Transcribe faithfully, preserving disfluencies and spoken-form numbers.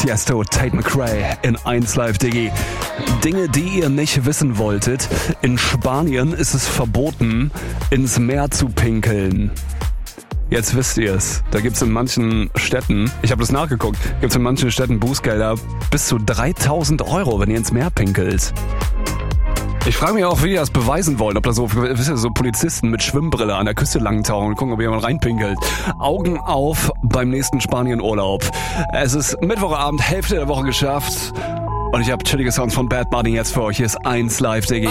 Tiesto, Tate McRae in eins Live Diggi. Dinge, die ihr nicht wissen wolltet. In Spanien ist es verboten, ins Meer zu pinkeln. Jetzt wisst ihr es. Da gibt es in manchen Städten, ich habe das nachgeguckt, gibt es in manchen Städten Bußgelder bis zu dreitausend Euro, wenn ihr ins Meer pinkelt. Ich frage mich auch, wie die das beweisen wollen, ob da so, wisst ihr, so Polizisten mit Schwimmbrille an der Küste langtauchen und gucken, ob jemand reinpinkelt. Augen auf beim nächsten Spanien-Urlaub. Es ist Mittwochabend, Hälfte der Woche geschafft und ich habe chillige Sounds von Bad Bunny jetzt für euch. Hier ist eins Live Diggi.